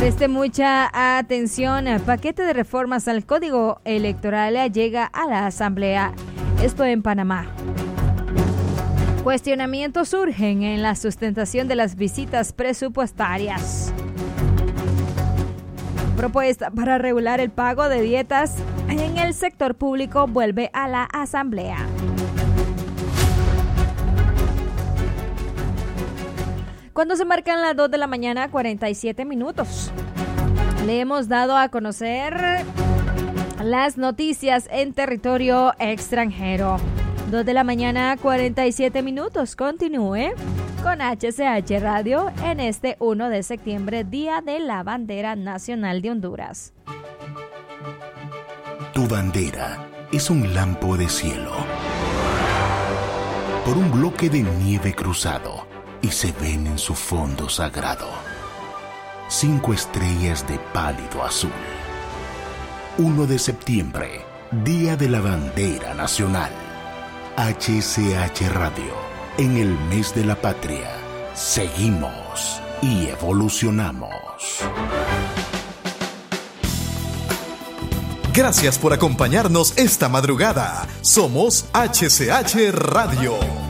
Preste mucha atención. El paquete de reformas al Código Electoral llega a la Asamblea. Esto en Panamá. Cuestionamientos surgen en la sustentación de las visitas presupuestarias. Propuesta para regular el pago de dietas en el sector público vuelve a la Asamblea. Cuando se marcan las 2 de la mañana, 47 minutos. Le hemos dado a conocer las noticias en territorio extranjero. 2 de la mañana, 47 minutos. Continúe con HCH Radio en este 1 de septiembre, Día de la Bandera Nacional de Honduras. Tu bandera es un lampo de cielo por un bloque de nieve cruzado y se ven en su fondo sagrado 5 estrellas de pálido azul. 1 de septiembre, Día de la Bandera Nacional. HCH Radio, en el mes de la patria, seguimos y evolucionamos. Gracias por acompañarnos esta madrugada. Somos HCH Radio.